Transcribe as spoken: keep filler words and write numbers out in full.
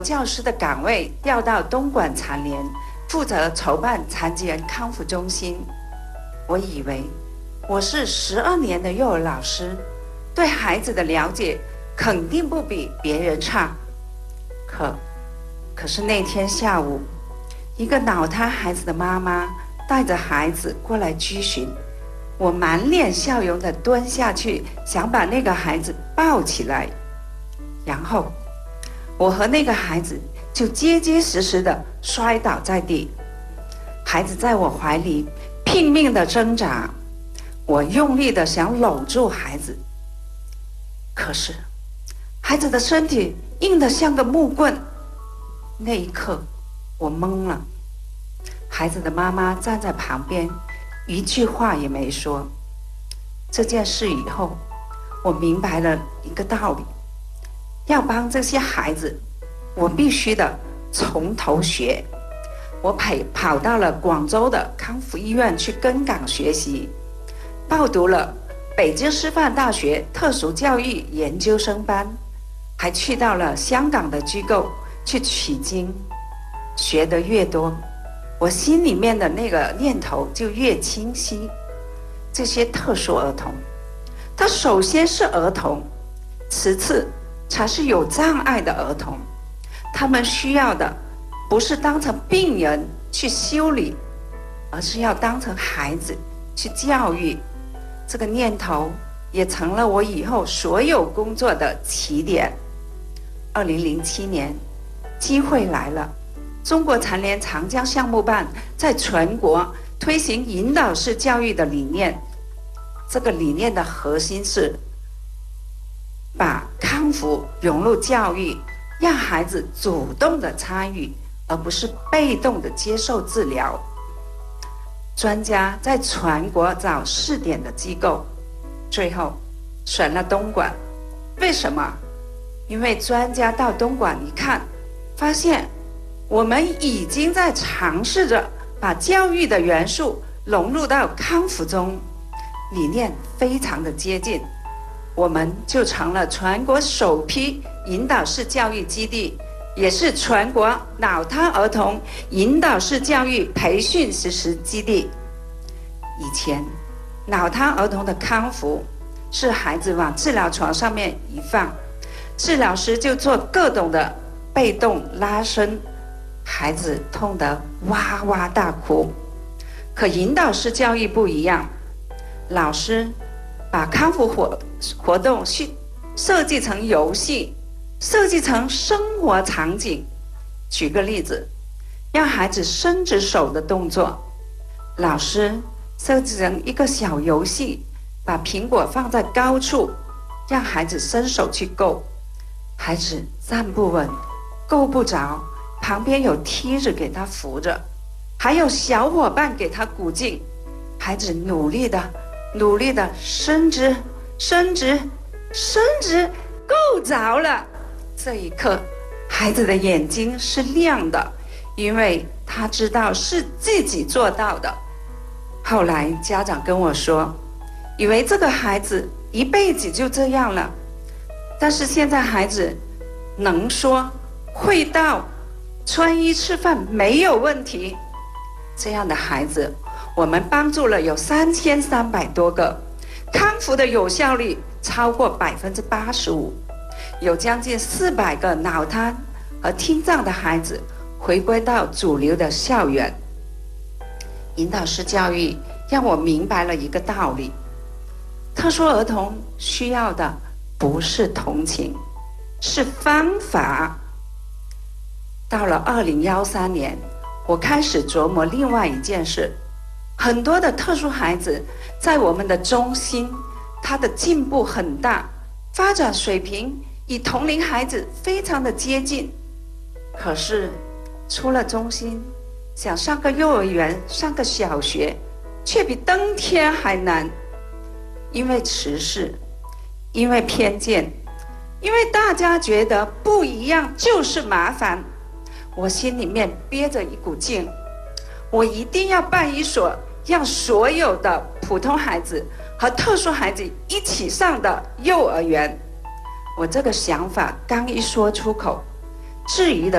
教师的岗位调到东莞残联，负责筹办残疾人康复中心。我以为我是十二年的幼儿老师，对孩子的了解肯定不比别人差。可可是那天下午，一个脑瘫孩子的妈妈带着孩子过来咨询，我满脸笑容地蹲下去，想把那个孩子抱起来，然后我和那个孩子就结结实实地摔倒在地。孩子在我怀里拼命地挣扎，我用力地想搂住孩子，可是孩子的身体硬得像个木棍。那一刻我懵了，孩子的妈妈站在旁边，一句话也没说。这件事以后，我明白了一个道理，要帮这些孩子，我必须的从头学。我跑跑到了广州的康复医院去跟岗学习，报读了北京师范大学特殊教育研究生班，还去到了香港的机构去取经。学得越多，我心里面的那个念头就越清晰。这些特殊儿童，他首先是儿童，其次才是有障碍的儿童。他们需要的不是当成病人去修理，而是要当成孩子去教育。这个念头也成了我以后所有工作的起点。二零零七年，机会来了，中国残联长江项目办在全国推行引导式教育的理念。这个理念的核心是把康复融入教育，让孩子主动的参与，而不是被动的接受治疗。专家在全国找试点的机构，最后选了东莞。为什么？因为专家到东莞一看，发现我们已经在尝试着把教育的元素融入到康复中，理念非常的接近，我们就成了全国首批引导式教育基地，也是全国脑瘫儿童引导式教育培训实施基地。以前脑瘫儿童的康复是孩子往治疗床上面一放，治疗师就做各种的被动拉伸，孩子痛得哇哇大哭。可引导式教育不一样，老师把康复活活动设计成游戏，设计成生活场景。举个例子，让孩子伸直手的动作，老师设计成一个小游戏，把苹果放在高处，让孩子伸手去够。孩子站不稳，够不着，旁边有梯子给他扶着，还有小伙伴给他鼓劲。孩子努力的努力的伸直伸直伸直，够着了。这一刻孩子的眼睛是亮的，因为他知道是自己做到的。后来家长跟我说，以为这个孩子一辈子就这样了，但是现在孩子能说会道，穿衣吃饭没有问题。这样的孩子我们帮助了有三千三百多个，康复的有效率超过百分之八十五，有将近四百个脑瘫和听障的孩子回归到主流的校园。引导式教育让我明白了一个道理，特殊儿童需要的不是同情，是方法。到了二零一三年，我开始琢磨另外一件事，很多的特殊孩子在我们的中心，他的进步很大，发展水平与同龄孩子非常的接近，可是出了中心，想上个幼儿园上个小学却比登天还难。因为歧视，因为偏见，因为大家觉得不一样就是麻烦，我心里面憋着一股劲，我一定要办一所让所有的普通孩子和特殊孩子一起上的幼儿园。我这个想法刚一说出口，质疑的